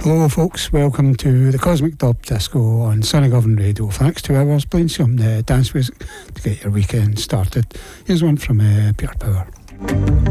Hello folks, welcome to the Cosmic Dub Disco on Sunnygovern Radio. For the next 2 hours, playing some dance music to get your weekend started. Here's one from Pure Power.